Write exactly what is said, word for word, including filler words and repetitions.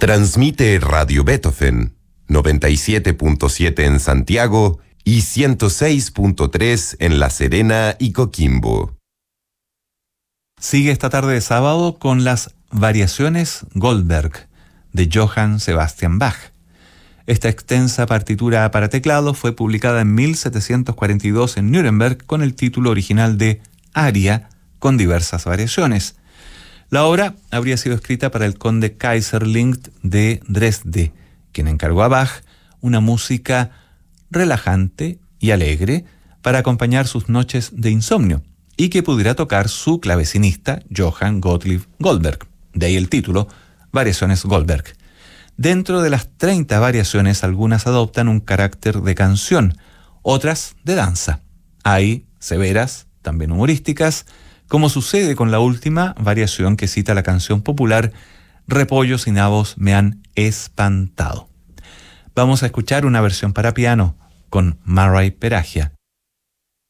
Transmite Radio Beethoven, noventa y siete punto siete en Santiago y ciento seis punto tres en La Serena y Coquimbo. Sigue esta tarde de sábado con las Variaciones Goldberg de Johann Sebastian Bach. Esta extensa partitura para teclado fue publicada en mil setecientos cuarenta y dos en Nuremberg con el título original de Aria con diversas variaciones. La obra habría sido escrita para el conde Kaiserling de Dresde, quien encargó a Bach una música relajante y alegre para acompañar sus noches de insomnio y que pudiera tocar su clavecinista Johann Gottlieb Goldberg. De ahí el título, Variaciones Goldberg. Dentro de las treinta variaciones, algunas adoptan un carácter de canción, otras de danza. Hay severas, también humorísticas, como sucede con la última variación que cita la canción popular Repollos y nabos me han espantado. Vamos a escuchar una versión para piano con Murray Peragia